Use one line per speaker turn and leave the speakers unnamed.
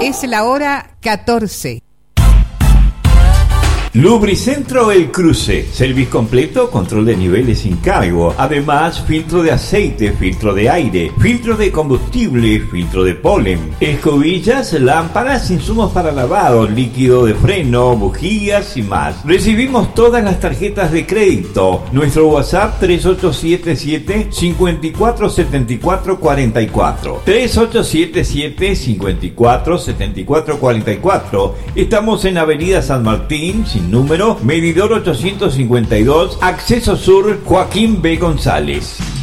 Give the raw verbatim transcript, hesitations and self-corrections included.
Es la hora catorce.
Lubricentro El Cruce, servicio completo, control de niveles sin cargo, además filtro de aceite, filtro de aire, filtro de combustible, filtro de polen, escobillas, lámparas, insumos para lavado, líquido de freno, bujías y más. Recibimos todas las tarjetas de crédito. Nuestro WhatsApp tres ocho siete siete, cinco cuatro siete cuatro cuatro cuatro, tres ocho siete siete, cinco cuatro siete cuatro cuatro cuatro. Estamos en Avenida San Martín, sin número, medidor ochocientos cincuenta y dos, acceso sur, Joaquín B. González.